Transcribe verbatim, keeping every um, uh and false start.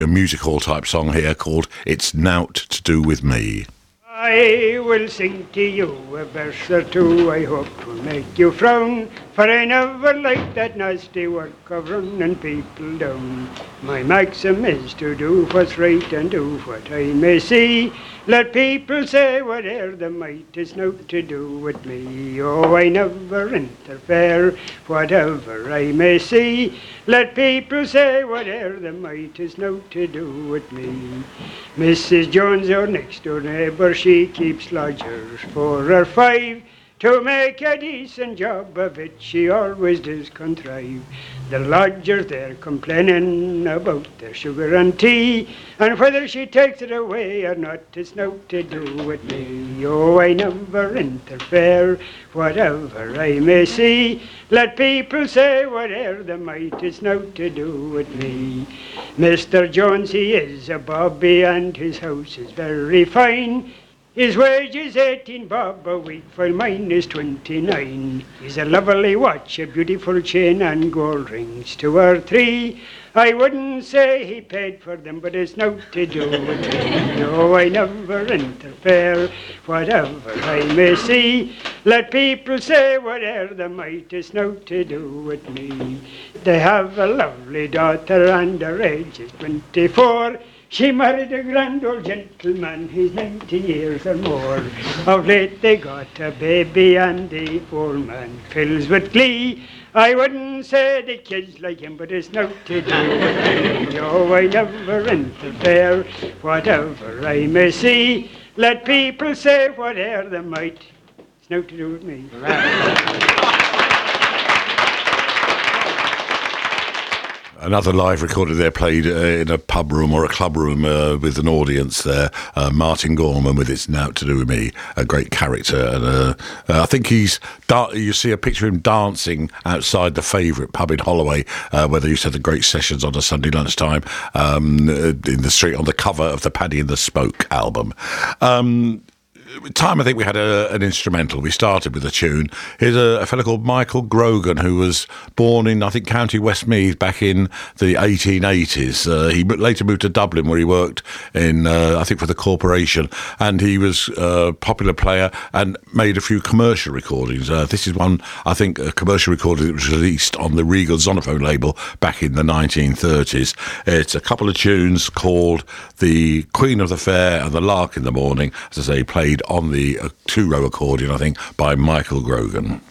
A music hall type song here called It's Nout to Do With Me. I will sing to you a verse or two, I hope will make you frown, for I never liked that nasty work of running people down. My maxim is to do what's right and do what I may see. Let people say whate'er they might, it's nought to do with me. Oh, I never interfere, whatever I may see. Let people say whate'er they might, it's nought to do with me. Missus Jones, our next door neighbour, she keeps lodgers four or five. To make a decent job of it, she always does contrive. The lodgers, they're complaining about their sugar and tea, and whether she takes it away or not, it's nought to do with me. Oh, I never interfere, whatever I may see. Let people say whatever they might, it's nought to do with me. Mister Jones, he is a bobby, and his house is very fine. His wage is eighteen bob a week, while mine is twenty-nine. He's a lovely watch, a beautiful chain, and gold rings, two or three. I wouldn't say he paid for them, but it's nought to do with me. No, I never interfere, whatever I may see. Let people say whatever they might, it's nought to do with me. They have a lovely daughter, and her age is twenty-four. She married a grand old gentleman, he's ninety years or more. Of late they got a baby, and the old man fills with glee. I wouldn't say the kids like him, but it's nought to do with me. Oh, I never interfere, whatever I may see. Let people say whatever they might, it's nought to do with me. Another live recording there played uh, in a pub room or a club room uh, with an audience there. Uh, Martin Gorman with It's Nout to Do With Me, a great character. And uh, uh, I think he's, da- you see a picture of him dancing outside the favourite pub in Holloway, uh, where they used to have the great sessions on a Sunday lunchtime um, in the street on the cover of the Paddy and the Spoke album. Um, Time, I think we had a, an instrumental. We started with a tune. Here's a, a fellow called Michael Grogan, who was born in, I think, County Westmeath back in the eighteen eighties. Uh, he later moved to Dublin, where he worked in, uh, I think, for the corporation. And he was a popular player and made a few commercial recordings. Uh, this is one, I think, a commercial recording that was released on the Regal Zonophone label back in the nineteen thirties. It's a couple of tunes called The Queen of the Fair and The Lark in the Morning, as I say, played on the uh, two-row accordion, I think, by Michael Grogan.